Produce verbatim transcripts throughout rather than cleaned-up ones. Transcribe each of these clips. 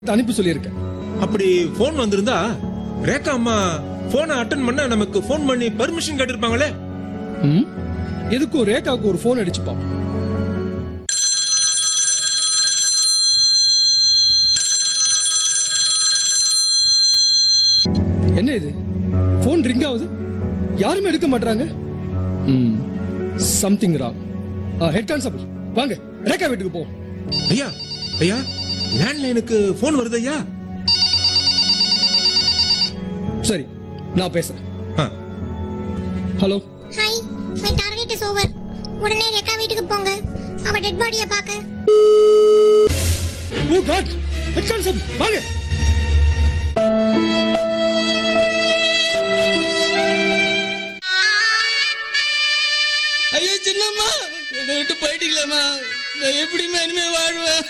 அனுப்பி சொல்லியிருக்கேன். அப்படி போன் வந்திருந்தா ரேகா அம்மா போனை அட்டன் பண்ண நமக்கு போன் பண்ணி பர்மிஷன் கேட்டிருப்பாங்களே. ம்? எதுக்கும் ரேகாவுக்கு ஒரு போன் அடிச்சு பாப்போம். என்ன இது? போன் ரிங் ஆகுது, யாருமே எடுக்க மாட்டாங்க. ம், சம்திங் ராங். ஹெட் கான்ஸ்டபிள் வாங்க, ரேகா வீட்டுக்கு போ. ஐயா ஐயா லேண்ட்லைனுக்கு போன் வருது ஐயா. சரி, நான் பேசுறேன். ஆ. Hello. Hi, my target is over. உடனே ரேகா வீட்டுக்கு போங்க, அவ டெட் பாடியை பார்க்க. ஓ காட், ஹெட் கான்ஸ்டபிள் வாங்க. ஐயோ சின்னம்மா, என்னை விட்டு போயிட்டீங்களேம்மா, நான் எப்படிம்மா இனிமே வாழ்வேன்?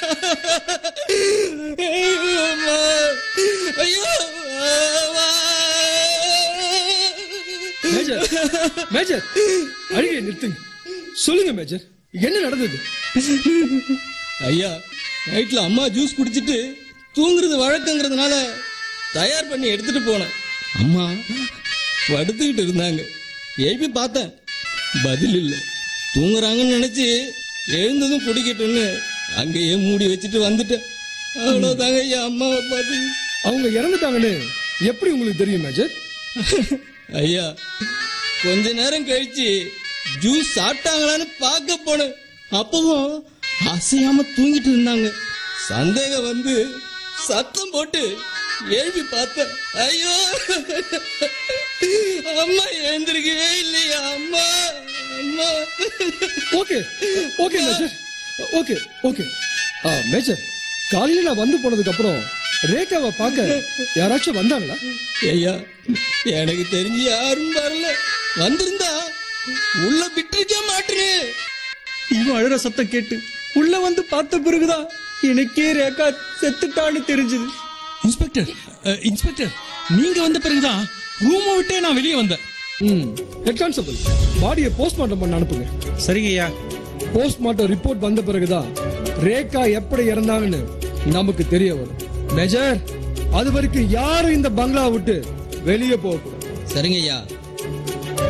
அம்மா, ஐயோ அம்மா. மேஜர், மேஜர், அழுகையை நிறுத்துங்க. சொல்லுங்க மேஜர், என்ன நடந்தது? ஐயா, நைட்ல அம்மா ஜூஸ் குடிச்சிட்டு தூங்குறது வழக்கங்கிறதுனால தயார் பண்ணி எடுத்துட்டு போனேன். அம்மா படுத்துக்கிட்டு இருந்தாங்க, எழுப்பி பார்த்தேன், பதில் இல்லை. தூங்குறாங்கன்னு நினைச்சு எழுந்ததும் குடிக்கட்டும்னு அங்கேயே மூடி வச்சுட்டு வந்துட்டேன். அவ்வளவுதாங்க ஐயா அம்மாவை பார்த்து. அவங்க இறந்துட்டாங்கன்னு எப்படி உங்களுக்கு தெரியும் மேஜர்? ஐயா, கொஞ்ச நேரம் கழிச்சு ஜூஸ் சாப்பிட்டாங்களான்னு பார்க்க போனேன். அப்பவும் அசையாம தூங்கிட்டு இருந்தாங்க. சந்தேகம் வந்து சத்தம் போட்டு எழுப்பி பார்த்தேன். ஐயோ, அம்மா எழுந்திருக்கவே இல்லையா? அம்மா அம்மா. Okay okay major, okay okay. ஆ மேஜர், காலையில நான் வந்து போனதுக்கு அப்புறம் ரேகாவை பார்க்க யாராச்சும் வந்தாங்களா? ஐயா, எனக்கு தெரிஞ்சு யாரும் வரல. வந்திருந்தா உள்ள விட்டுருக்க மாட்டேன். இவன் அழற சத்தம் கேட்டு உள்ள வந்து பார்த்த பிறகுதான் எனக்கே ரேகா செத்துட்டான்னு தெரிஞ்சது. இன்ஸ்பெக்டர், அஹ், இன்ஸ்பெக்டர், நீங்க வந்த பிறகுதான் ரூமை விட்டே நான் வெளியே வந்தேன். ம், ஹெட் கான்ஸ்டபிள் பாடியை போஸ்ட்மார்ட்டம் பண்ண அனுப்புங்க. சரிங்க ஐயா. போஸ்ட்மார்ட்டம் ரிப்போர்ட் வந்த பிறகுதான் ரேகா எப்படி இறந்தாங்கன்னு நமக்கு தெரிய வரும். மேஜர், அது வரைக்கும் யாரும் இந்த பங்களா விட்டு வெளியே போக கூடாது. சரிங்க ஐயா.